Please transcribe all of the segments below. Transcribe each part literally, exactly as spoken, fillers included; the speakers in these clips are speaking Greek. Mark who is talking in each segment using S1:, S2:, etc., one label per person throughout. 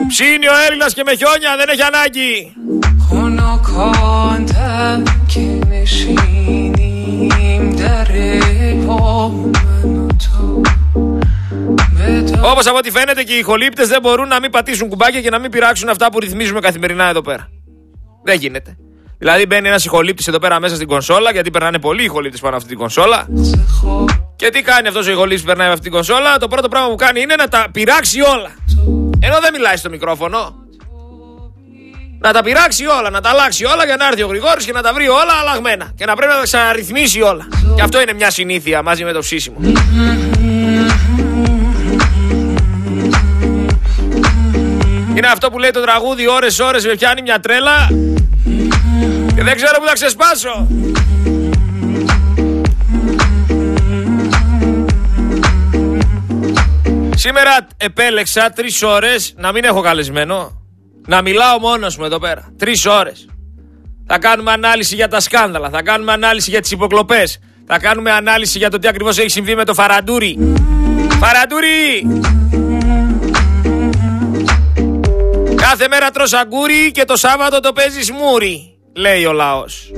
S1: Ψήνει ο Έλληνας και με χιόνια, δεν έχει ανάγκη. Όπως από ό,τι φαίνεται και οι ηχολήπτες δεν μπορούν να μην πατήσουν κουμπάκια και να μην πειράξουν αυτά που ρυθμίζουμε καθημερινά εδώ πέρα. Δεν γίνεται. Δηλαδή μπαίνει ένας ηχολήπτης εδώ πέρα μέσα στην κονσόλα, γιατί περνάνε πολλοί ηχολήπτες πάνω από αυτή την κονσόλα. Και τι κάνει αυτός ο ηχολήπτης που περνάει από αυτή την κονσόλα? Το πρώτο πράγμα που κάνει είναι να τα πειράξει όλα. Ενώ δεν μιλάει στο μικρόφωνο. Να τα πειράξει όλα, να τα αλλάξει όλα για να έρθει ο Γρηγόρης και να τα βρει όλα αλλαγμένα. Και να πρέπει να τα ξαναρυθμίσει όλα. Και αυτό είναι μια συνήθεια μαζί με το ψήσιμο. Είναι αυτό που λέει το τραγούδι, ώρες ώρες με πιάνει μια τρέλα και δεν ξέρω που θα ξεσπάσω. Σήμερα επέλεξα τρεις ώρες να μην έχω καλεσμένο, να μιλάω μόνος μου εδώ πέρα. Τρεις ώρες. Θα κάνουμε ανάλυση για τα σκάνδαλα, θα κάνουμε ανάλυση για τις υποκλοπές, θα κάνουμε ανάλυση για το τι ακριβώς έχει συμβεί με το Φαραντούρι. Φαραντούρι! Κάθε μέρα τρως αγκούρι και το Σάββατο το παίζεις μούρι, λέει ο λαός.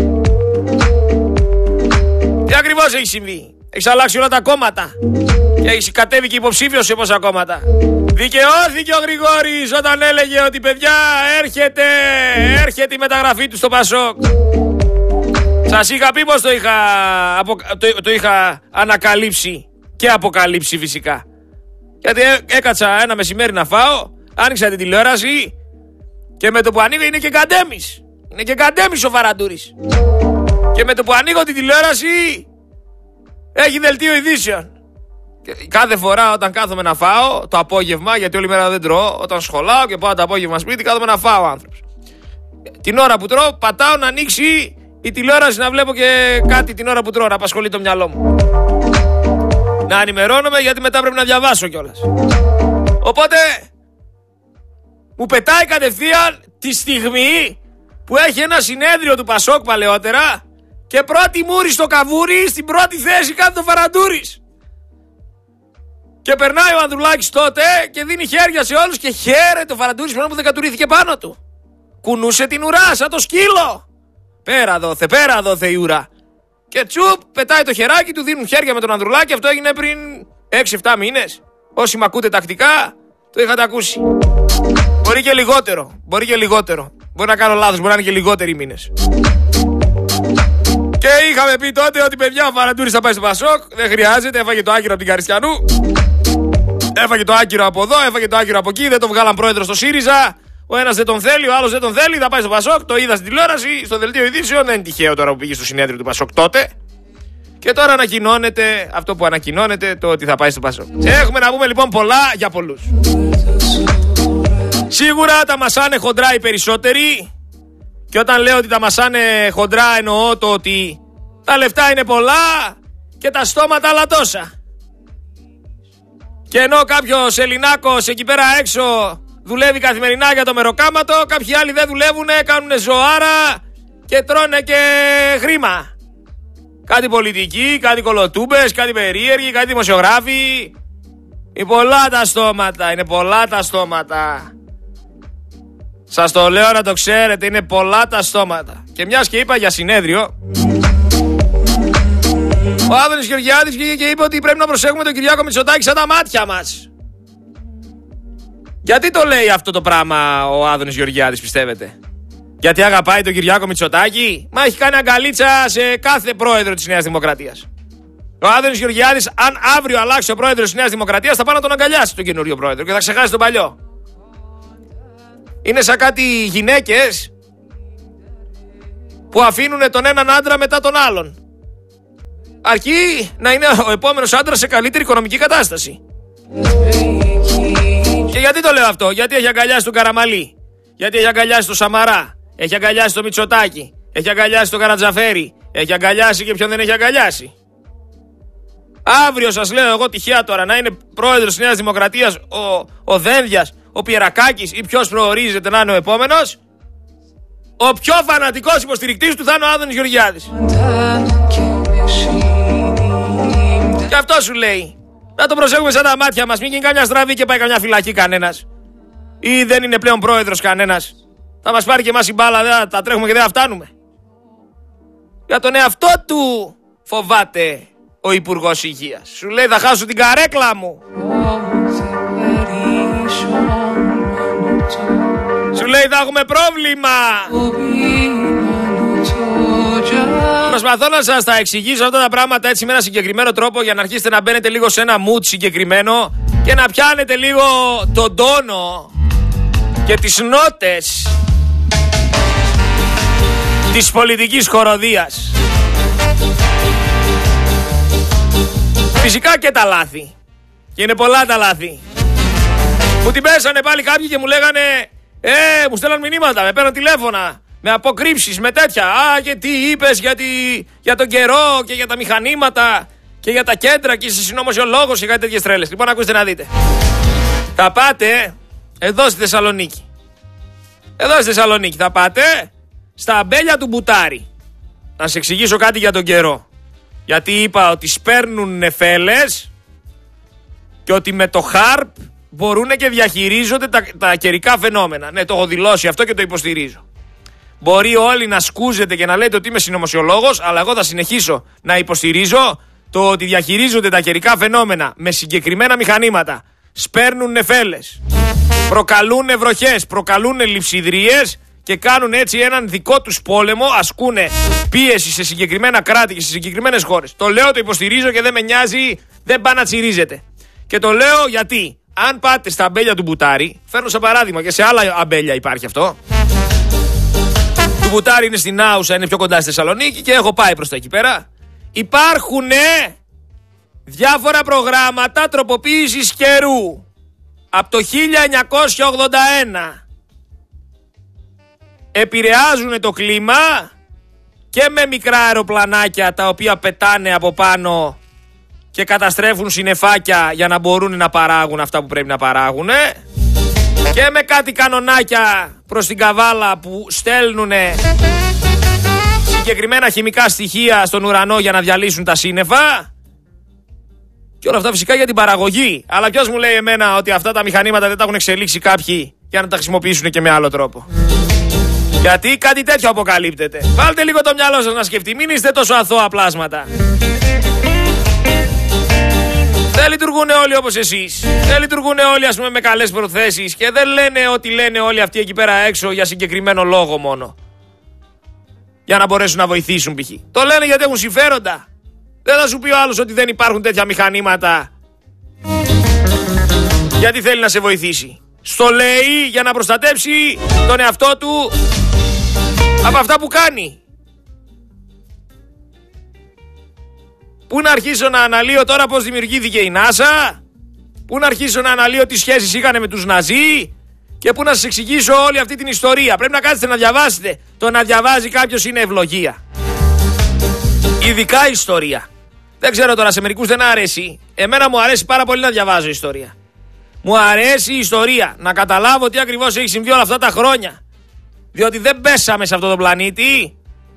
S1: Τι ακριβώς έχει συμβεί? Έχεις αλλάξει όλα τα κόμματα και έχεις κατέβει και υποψήφιος σε πόσα κόμματα. Δικαιώθηκε ο Γρηγόρης όταν έλεγε ότι παιδιά έρχεται, έρχεται η μεταγραφή του στο Πασόκ. Σας είχα πει πως το είχα, απο, το, το είχα ανακαλύψει και αποκαλύψει φυσικά. Γιατί έ, έκατσα ένα μεσημέρι να φάω, άνοιξα την τηλεόραση και με το που ανοίγω είναι και καντέμις. Είναι και καντέμις ο Φαραντούρης. Και με το που ανοίγω την τηλεόραση έχει δελτίο ειδήσεων. Και κάθε φορά όταν κάθομαι να φάω το απόγευμα, γιατί όλη μέρα δεν τρώω, όταν σχολάω και πάω το απόγευμα σπίτι, κάθομαι να φάω άνθρωπος. Την ώρα που τρώω, πατάω να ανοίξει η τηλεόραση να βλέπω και κάτι την ώρα που τρώω, να απασχολεί το μυαλό μου. Να ενημερώνομαι γιατί μετά πρέπει να διαβάσω κιόλας. Οπότε μου πετάει κατευθείαν τη στιγμή που έχει ένα συνέδριο του Πασόκ παλαιότερα και πρώτη μούρη στο καβούρι, στην πρώτη θέση κάθεται το Φαραντούρης. Και περνάει ο Ανδρουλάκης τότε και δίνει χέρια σε όλους και χαίρεται ο Φαραντούρης μόνο που δεν κατουρίθηκε πάνω του. Κουνούσε την ουρά σαν το σκύλο. Πέρα δόθε, πέρα δόθε η ουρά. Και τσουπ, πετάει το χεράκι του, δίνουν χέρια με τον Ανδρουλάκη. Αυτό έγινε πριν έξι εφτά μήνες. Όσοι μ' ακούτε τακτικά, το είχατε ακούσει. Μπορεί και λιγότερο, μπορεί και λιγότερο. Μπορεί να κάνω λάθος, μπορεί να είναι και λιγότεροι μήνες. Και είχαμε πει τότε ότι παιδιά ο Φαραντούρης θα πάει στο Πασόκ. Δεν χρειάζεται, έφαγε το άκυρο από την Καριστιανού. Έφαγε το άκυρο από εδώ, έφαγε το άκυρο από εκεί. Δεν τον βγάλαν πρόεδρο στο ΣΥΡΙΖΑ. Ο ένας δεν τον θέλει, ο άλλος δεν τον θέλει. Θα πάει στο Πασόκ. Το είδα στην τηλεόραση, στο δελτίο ειδήσεων. Δεν είναι τυχαίο τώρα που πήγε στο συνέδριο του Πασόκ τότε. Και τώρα ανακοινώνεται αυτό που ανακοινώνεται, το ότι θα πάει στο Πασόκ. Έχουμε να πούμε λοιπόν πολλά για πολλούς. Σίγουρα τα μασάνε χοντρά οι περισσότεροι. Και όταν λέω ότι τα μασάνε χοντρά εννοώ το ότι τα λεφτά είναι πολλά και τα στόματα άλλα τόσα. Και ενώ κάποιος Ελληνάκος εκεί πέρα έξω δουλεύει καθημερινά για το μεροκάματο, κάποιοι άλλοι δεν δουλεύουνε, κάνουνε ζωάρα και τρώνε και χρήμα. Κάτι πολιτικοί, κάτι κολοτούμπες, κάτι περίεργοι, κάτι δημοσιογράφοι. Είναι πολλά τα στόματα, είναι πολλά τα στόματα. Σας το λέω να το ξέρετε, είναι πολλά τα στόματα. Και μιας και είπα για συνέδριο, ο Άδωνης Γεωργιάδης βγήκε και είπε ότι πρέπει να προσέχουμε τον Κυριάκο Μητσοτάκη σαν τα μάτια μας. Γιατί το λέει αυτό το πράγμα ο Άδωνης Γεωργιάδης, πιστεύετε? Γιατί αγαπάει τον Κυριάκο Μητσοτάκη? Μα έχει κάνει αγκαλίτσα σε κάθε πρόεδρο της Νέας Δημοκρατίας. Ο Άδωνης Γεωργιάδης, αν αύριο αλλάξει ο πρόεδρος της Νέας Δημοκρατίας, θα πάει να τον αγκαλιάσει τον καινούριο πρόεδρο και θα ξεχάσει τον παλιό. Είναι σαν κάτι γυναίκες που αφήνουν τον έναν άντρα μετά τον άλλον. Αρκεί να είναι ο επόμενος άντρας σε καλύτερη οικονομική κατάσταση. Και γιατί το λέω αυτό? Γιατί έχει αγκαλιάσει τον Καραμαλή, γιατί έχει αγκαλιάσει τον Σαμαρά, έχει αγκαλιάσει τον Μητσοτάκη, έχει αγκαλιάσει τον Καρατζαφέρη, έχει αγκαλιάσει και ποιον δεν έχει αγκαλιάσει. Αύριο σας λέω εγώ τυχαία τώρα να είναι πρόεδρος της Νέας Δημοκρατίας ο, ο Δένδιας, ο Πιερακάκης ή ποιος προορίζεται να είναι ο επόμενος, ο πιο φανατικός υποστηρικτής του θα είναι ο Άδωνης Γεωργιάδης. Και αυτό σου λέει. Να το προσέχουμε σαν τα μάτια μας, μην γίνει καμιά στραβή και πάει καμιά φυλακή κανένας. Ή δεν είναι πλέον πρόεδρος κανένας? Θα μας πάρει και εμάς η μπάλα, δεν τα τρέχουμε και δεν θα φτάνουμε. Για τον εαυτό του φοβάται ο Υπουργός Υγείας. Σου λέει θα χάσω την καρέκλα μου. Σου λέει θα έχουμε πρόβλημα. Προσπαθώ να σας τα εξηγήσω αυτά τα πράγματα έτσι με ένα συγκεκριμένο τρόπο για να αρχίσετε να μπαίνετε λίγο σε ένα mood συγκεκριμένο και να πιάνετε λίγο τον τόνο και τις νότες της πολιτικής χοροδίας. Φυσικά και τα λάθη. Και είναι πολλά τα λάθη. Μου την πέσανε πάλι κάποιοι και μου λέγανε Ε, μου στέλναν μηνύματα, με παίρνουν τηλέφωνα, με αποκρύψεις, με τέτοια. Α, και τι είπες για, τη, για τον καιρό και για τα μηχανήματα και για τα κέντρα και είσαι συνωμοσιολόγος και κάτι τέτοιες τρέλες. Λοιπόν, ακούστε να δείτε. Θα πάτε εδώ στη Θεσσαλονίκη. Εδώ στη Θεσσαλονίκη θα πάτε στα αμπέλια του Μπουτάρη. Να σας εξηγήσω κάτι για τον καιρό. Γιατί είπα ότι σπέρνουν νεφέλες και ότι με το χάρπ μπορούν και διαχειρίζονται τα, τα καιρικά φαινόμενα. Ναι, το έχω δηλώσει αυτό και το υποστηρίζω. Μπορεί όλοι να σκούζετε και να λέτε ότι είμαι συνωμοσιολόγος, αλλά εγώ θα συνεχίσω να υποστηρίζω το ότι διαχειρίζονται τα καιρικά φαινόμενα με συγκεκριμένα μηχανήματα. Σπέρνουν νεφέλες, προκαλούν βροχές, προκαλούν λειψιδρίες και κάνουν έτσι έναν δικό τους πόλεμο, ασκούνε πίεση σε συγκεκριμένα κράτη και σε συγκεκριμένες χώρες. Το λέω, το υποστηρίζω και δεν με νοιάζει, δεν πάει να τσιρίζετε. Και το λέω γιατί, αν πάτε στα αμπέλια του Μπουτάρη, φέρνω σε παράδειγμα και σε άλλα αμπέλια υπάρχει αυτό. Του Μπουτάρη είναι στην Άουσα, είναι πιο κοντά στη Θεσσαλονίκη και έχω πάει προς τα εκεί πέρα. Υπάρχουν διάφορα προγράμματα τροποποίησης καιρού από το χίλια εννιακόσια ογδόντα ένα. Επηρεάζουν το κλίμα και με μικρά αεροπλανάκια τα οποία πετάνε από πάνω και καταστρέφουν συννεφάκια για να μπορούν να παράγουν αυτά που πρέπει να παράγουν, και με κάτι κανονάκια προς την Καβάλα που στέλνουν συγκεκριμένα χημικά στοιχεία στον ουρανό για να διαλύσουν τα σύννεφα. Και όλα αυτά φυσικά για την παραγωγή. Αλλά ποιος μου λέει εμένα ότι αυτά τα μηχανήματα δεν τα έχουν εξελίξει κάποιοι για να τα χρησιμοποιήσουν και με άλλο τρόπο? Γιατί κάτι τέτοιο αποκαλύπτεται. Βάλτε λίγο το μυαλό σας να σκεφτεί. Μην είστε τόσο αθώα πλάσματα. Δεν λειτουργούν όλοι όπως εσείς. Δεν λειτουργούν όλοι, ας πούμε, με καλές προθέσεις. Και δεν λένε ότι λένε όλοι αυτοί εκεί πέρα έξω για συγκεκριμένο λόγο μόνο. Για να μπορέσουν να βοηθήσουν π.χ. Το λένε γιατί έχουν συμφέροντα. Δεν θα σου πει ο άλλος ότι δεν υπάρχουν τέτοια μηχανήματα γιατί θέλει να σε βοηθήσει. Στο λέει για να προστατεύσει τον εαυτό του από αυτά που κάνει. Πού να αρχίσω να αναλύω τώρα πώς δημιουργήθηκε η NASA, πού να αρχίσω να αναλύω τι σχέσεις είχαν με τους Ναζί και πού να σας εξηγήσω όλη αυτή την ιστορία. Πρέπει να κάτσετε να διαβάσετε. Το να διαβάζει κάποιος είναι ευλογία. Ειδικά ιστορία. Δεν ξέρω τώρα, σε μερικούς δεν αρέσει. Εμένα μου αρέσει πάρα πολύ να διαβάζω ιστορία. Μου αρέσει η ιστορία. Να καταλάβω τι ακριβώς έχει συμβεί όλα αυτά τα χρόνια. Διότι δεν πέσαμε σε αυτό το πλανήτη.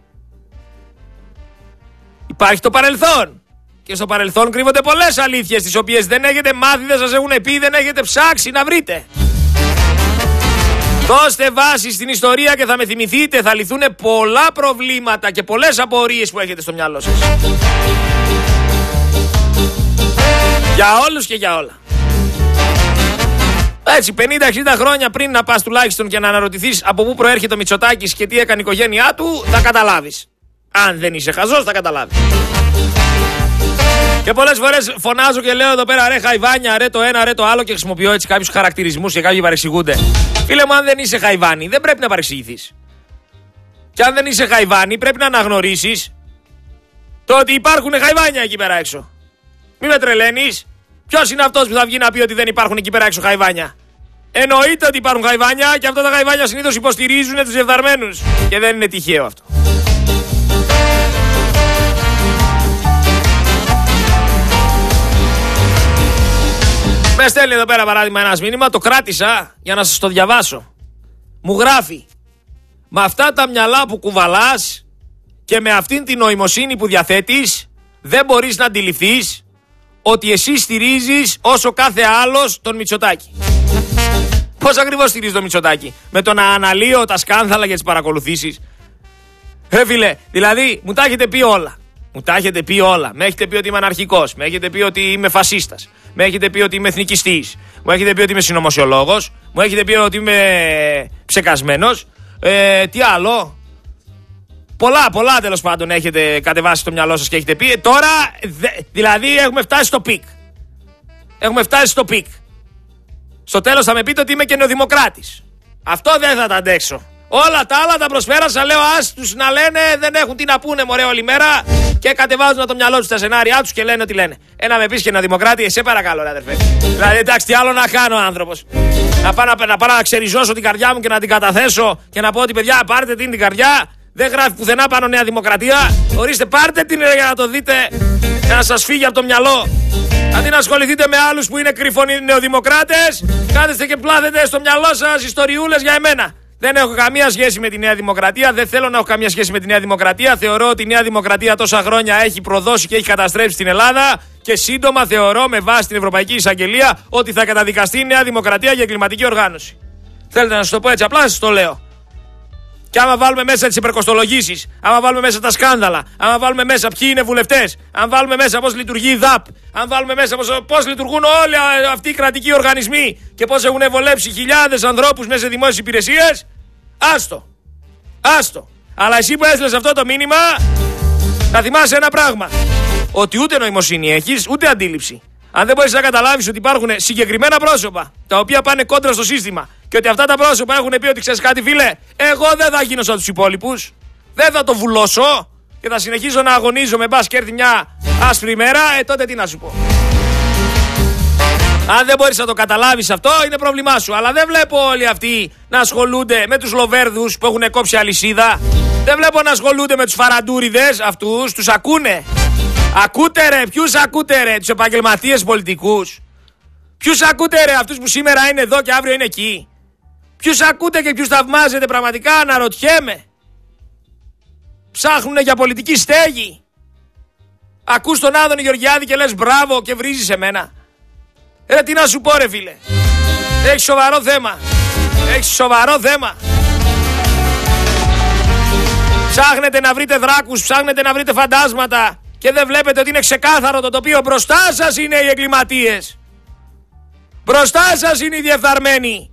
S1: Υπάρχει το παρελθόν. Και στο παρελθόν κρύβονται πολλές αλήθειες τις οποίες δεν έχετε μάθει, δεν σας έχουν πει, δεν έχετε ψάξει να βρείτε. Δώστε βάση στην ιστορία και θα με θυμηθείτε. Θα λυθούν πολλά προβλήματα και πολλές απορίες που έχετε στο μυαλό σας. Για όλους και για όλα. Έτσι, πενήντα εξήντα χρόνια πριν να πας τουλάχιστον και να αναρωτηθείς από πού προέρχεται ο Μητσοτάκης και τι έκανε η οικογένειά του, θα καταλάβεις. Αν δεν είσαι χαζός, θα καταλάβεις. Και πολλές φορές φωνάζω και λέω εδώ πέρα ρε χαϊβάνια, ρε το ένα, ρε το άλλο, και χρησιμοποιώ έτσι κάποιους χαρακτηρισμούς και κάποιοι παρεξηγούνται. Φίλε μου, αν δεν είσαι χαϊβάνι, δεν πρέπει να παρεξηγηθείς. Και αν δεν είσαι χαϊβάνι, πρέπει να αναγνωρίσεις το ότι υπάρχουν χαϊβάνια εκεί πέρα έξω. Μη με τρελαίνεις. Ποιος είναι αυτός που θα βγει να πει ότι δεν υπάρχουν εκεί πέρα έξω χαϊβάνια? Εννοείται ότι υπάρχουν χαϊβάνια και αυτά τα χαϊβάνια συνήθως υποστηρίζουν τους διεφθαρμένους. Και δεν είναι τυχαίο αυτό. Με στέλνει εδώ πέρα παράδειγμα ένας μήνυμα, το κράτησα για να σας το διαβάσω. Μου γράφει: με αυτά τα μυαλά που κουβαλάς και με αυτήν την νοημοσύνη που διαθέτεις, δεν μπορείς να αντιληφθείς ότι εσύ στηρίζεις όσο κάθε άλλος τον Μητσοτάκη. Πώς ακριβώς στηρίζει το Μητσοτάκη? Με το να αναλύω τα σκάνδαλα για τις παρακολουθήσεις. Ρε φίλε, δηλαδή μου τα έχετε πει όλα. Μου τα έχετε πει όλα. Με έχετε πει ότι είμαι αναρχικός. Με έχετε πει ότι είμαι φασίστας. Με έχετε πει ότι είμαι εθνικιστής. Μου έχετε πει ότι είμαι συνωμοσιολόγος. Μου έχετε πει ότι είμαι ψεκασμένος. Ε, τι άλλο? Πολλά, πολλά τέλος πάντων έχετε κατεβάσει στο μυαλό σας και έχετε πει. Τώρα, δε, δηλαδή έχουμε φτάσει στο πικ. Έχουμε φτάσει στο πικ. Στο τέλος θα με πείτε ότι είμαι και νεοδημοκράτης. Αυτό δεν θα τα αντέξω. Όλα τα άλλα τα προσφέρασα, λέω ας τους να λένε, δεν έχουν τι να πούνε μωρέ όλη μέρα και κατεβάζουν το μυαλό τους τα σενάρια τους και λένε ότι λένε. Ένα με πεις και ένα δημοκράτη, σε παρακαλώ ρε αδερφέ. Δηλαδή εντάξει τι άλλο να κάνω άνθρωπος. Να πάω να, να, πάω να ξεριζώσω την καρδιά μου και να την καταθέσω και να πω ότι παιδιά πάρτε την την καρδιά. Δεν γράφει πουθενά πάνω Νέα Δημοκρατία. Ορίστε πάρτε την για να το δείτε, για να σας φύγει από το μυαλό. Αντί να ασχοληθείτε με άλλους που είναι κρυφωνοί νεοδημοκράτες, κάθεστε και πλάθετε στο μυαλό σας ιστοριούλες για εμένα. Δεν έχω καμία σχέση με τη Νέα Δημοκρατία, δεν θέλω να έχω καμία σχέση με τη Νέα Δημοκρατία. Θεωρώ ότι η Νέα Δημοκρατία τόσα χρόνια έχει προδώσει και έχει καταστρέψει την Ελλάδα και σύντομα θεωρώ με βάση την Ευρωπαϊκή Εισαγγελία ότι θα καταδικαστεί η Νέα Δημοκρατία για εγκληματική οργάνωση. Θέλετε να σας το πω έτσι, απλά σας το λέω. Και άμα βάλουμε μέσα τις υπερκοστολογήσεις, άμα βάλουμε μέσα τα σκάνδαλα, άμα βάλουμε μέσα ποιοι είναι βουλευτές, αν βάλουμε μέσα πώς λειτουργεί η ΔΑΠ, αν βάλουμε μέσα πώς, πώς λειτουργούν όλοι αυτοί οι κρατικοί οργανισμοί και πώς έχουν βολέψει χιλιάδες ανθρώπους μέσα σε δημόσιες υπηρεσίες, άστο. Άστο. Αλλά εσύ που έστειλες αυτό το μήνυμα, θα θυμάσαι ένα πράγμα. Ότι ούτε νοημοσύνη έχεις, ούτε αντίληψη. Αν δεν μπορείς να καταλάβεις ότι υπάρχουν συγκεκριμένα πρόσωπα τα οποία πάνε κόντρα στο σύστημα και ότι αυτά τα πρόσωπα έχουν πει ότι ξέρεις κάτι φίλε, εγώ δεν θα γίνω σαν τους υπόλοιπους, δεν θα το βουλώσω και θα συνεχίζω να αγωνίζομαι μπας και έρθει μια άσπρη μέρα, ε τότε τι να σου πω. Αν δεν μπορείς να το καταλάβεις αυτό είναι πρόβλημά σου. Αλλά δεν βλέπω όλοι αυτοί να ασχολούνται με τους λοβέρδους που έχουν κόψει αλυσίδα. Δεν βλέπω να ασχολούνται με τους φαραντούριδες αυτούς, τους ακούνε. Ακούτε ρε, ποιους ακούτε ρε, τους επαγγελματίες πολιτικούς? Ποιους ακούτε ρε, αυτούς που σήμερα είναι εδώ και αύριο είναι εκεί? Ποιους ακούτε και ποιους θαυμάζετε πραγματικά, αναρωτιέμαι. Ψάχνουνε για πολιτική στέγη. Ακούς τον Άδωνη Γεωργιάδη και λες μπράβο και βρίζεις εμένα. Ρε τι να σου πω ρε φίλε. Έχεις σοβαρό θέμα. Έχεις σοβαρό θέμα. Ψάχνετε να βρείτε δράκους, ψάχνετε να βρείτε φαντάσματα και δεν βλέπετε ότι είναι ξεκάθαρο το τοπίο. Μπροστά σας είναι οι εγκληματίες. Μπροστά σας είναι οι διεφθαρμένοι.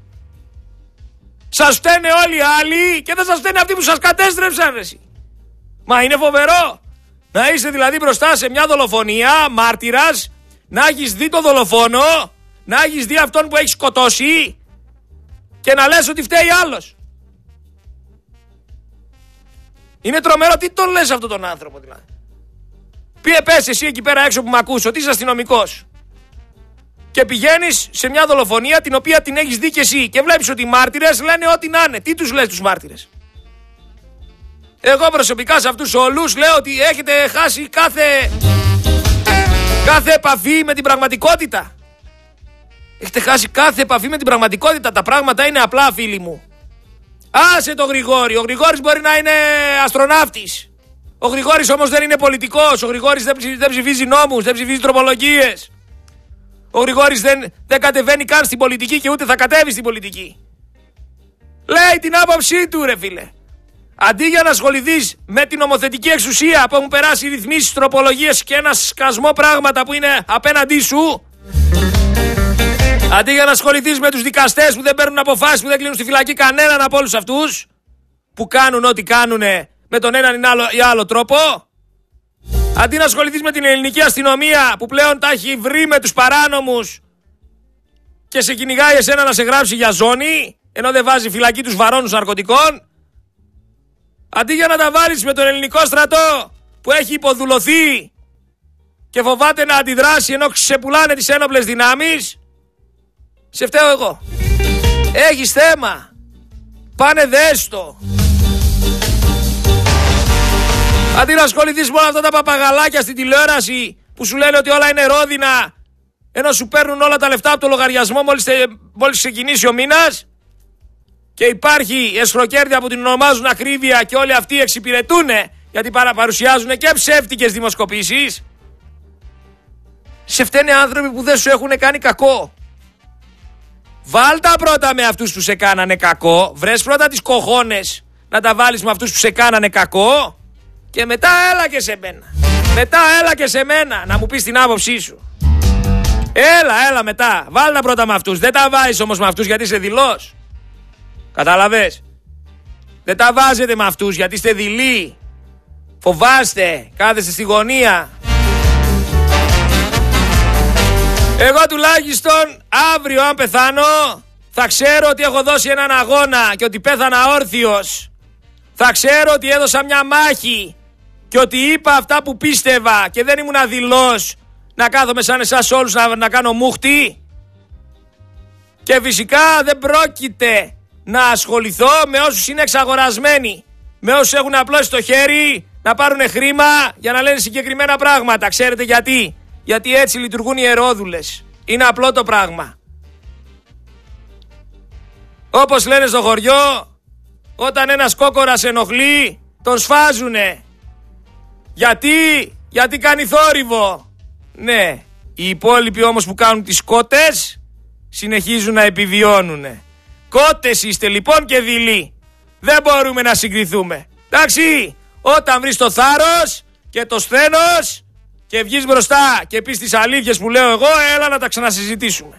S1: Σας φταίνε όλοι οι άλλοι και δεν σας φταίνε αυτοί που σας κατέστρεψαν εσύ. Μα είναι φοβερό. Να είσαι δηλαδή μπροστά σε μια δολοφονία, μάρτυρας, να έχεις δει το δολοφόνο, να έχεις δει αυτόν που έχει σκοτώσει και να λες ότι φταίει άλλος. Είναι τρομερό, τι τον λες αυτόν τον άνθρωπο δηλαδή. Πήγε πες εσύ εκεί πέρα έξω που μ' ακούς ότι είσαι αστυνομικός και πηγαίνεις σε μια δολοφονία την οποία την έχεις δει και εσύ και βλέπεις ότι οι μάρτυρες λένε ό,τι να είναι. Τι τους λες τους μάρτυρες? Εγώ προσωπικά σε αυτούς όλους λέω ότι έχετε χάσει κάθε, κάθε επαφή με την πραγματικότητα. Έχετε χάσει κάθε επαφή με την πραγματικότητα. Τα πράγματα είναι απλά φίλοι μου. Άσε το Γρηγόρη. Ο Γρηγόρης μπορεί να είναι αστροναύτης. Ο Γρηγόρης όμως δεν είναι πολιτικός. Ο Γρηγόρης δεν, ψηφίζει, δεν ψηφίζει νόμους, δεν ψηφίζει τροπολογίες. Ο Γρηγόρης δεν, δεν κατεβαίνει καν στην πολιτική και ούτε θα κατέβει στην πολιτική. Λέει την άποψή του ρε φίλε. Αντί για να ασχοληθείς με την νομοθετική εξουσία που έχουν περάσει ρυθμίσεις, τροπολογίες και ένα σκασμό πράγματα που είναι απέναντί σου, αντί για να ασχοληθείς με τους δικαστές που δεν παίρνουν αποφάσεις, που δεν κλείνουν στη φυλακή κανέναν από όλους αυτούς, που κάνουν ό,τι κάνουν με τον έναν ή άλλο, ή άλλο τρόπο, αντί να ασχοληθείς με την ελληνική αστυνομία που πλέον τα έχει βρει με τους παράνομους και σε κυνηγάει εσένα να σε γράψει για ζώνη, ενώ δεν βάζει φυλακή τους βαρώνους ναρκωτικών, αντί για να τα βάλεις με τον ελληνικό στρατό που έχει υποδουλωθεί και φοβάται να αντιδράσει ενώ ξεπουλάνε τις ένοπλες δυνάμεις, σε φταίω εγώ. Έχεις θέμα. Πάνε δέστο. Αντί να ασχοληθείς με όλα αυτά τα παπαγαλάκια στην τηλεόραση που σου λένε ότι όλα είναι ρόδινα, ενώ σου παίρνουν όλα τα λεφτά από το λογαριασμό μόλις, μόλις ξεκινήσει ο μήνας και υπάρχει εσχροκέρδεια που την ονομάζουν ακρίβεια και όλοι αυτοί εξυπηρετούν γιατί παρουσιάζουν και ψεύτικες δημοσκοπήσεις. Σε φταίνε άνθρωποι που δεν σου έχουν κάνει κακό. Βάλτα πρώτα με αυτούς που σε κάνανε κακό. Βρες πρώτα τις κοχώνες να τα βάλεις με αυτούς που σε κάνανε κακό. Και μετά έλα και σε μένα. Μετά έλα και σε μένα να μου πεις την άποψή σου. Έλα, έλα μετά. Βάλτα πρώτα με αυτούς. Δεν τα βάζεις όμως με αυτούς γιατί είσαι δειλός. Κατάλαβες. Δεν τα βάζετε με αυτούς γιατί είστε δειλοί. Φοβάστε. Κάθεστε στη γωνία. Εγώ τουλάχιστον αύριο αν πεθάνω θα ξέρω ότι έχω δώσει έναν αγώνα και ότι πέθανα όρθιος. Θα ξέρω ότι έδωσα μια μάχη και ότι είπα αυτά που πίστευα και δεν ήμουν αδειλός να κάθομαι σαν εσάς όλους να, να κάνω μούχτη. Και φυσικά δεν πρόκειται να ασχοληθώ με όσους είναι εξαγορασμένοι, με όσους έχουν απλώσει το χέρι να πάρουν χρήμα για να λένε συγκεκριμένα πράγματα. Ξέρετε γιατί? Γιατί έτσι λειτουργούν οι ιερόδουλες. Είναι απλό το πράγμα. Όπως λένε στο χωριό, όταν ένας κόκορας ενοχλεί, τον σφάζουνε. Γιατί? Γιατί κάνει θόρυβο. Ναι, οι υπόλοιποι όμως που κάνουν τις κότες συνεχίζουν να επιβιώνουνε. Κότες είστε λοιπόν και δειλοί. Δεν μπορούμε να συγκριθούμε. Εντάξει, όταν βρεις το θάρρος και το σθένος και βγεις μπροστά και πεις τις αλήθειες που λέω εγώ, έλα να τα ξανασυζητήσουμε.